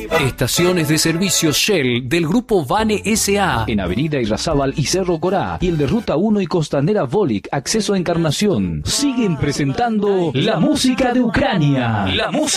Estaciones de servicio Shell del Grupo Vane S.A. en Avenida Irrazábal y Cerro Corá, y el de Ruta 1 y Costanera Volik, acceso a Encarnación. Siguen presentando la música de Ucrania. La música